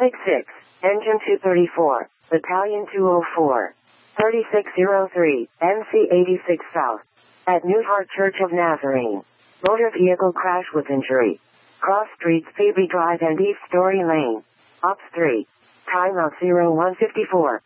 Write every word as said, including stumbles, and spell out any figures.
Traffic six, Engine two thirty-four, Battalion two oh four, thirty-six oh three, M C eighty-six South. At New Heart Church of Nazarene. Motor vehicle crash with injury. Cross streets Phoebe Drive and East Story Lane. Ops three. Time of zero one fifty-four.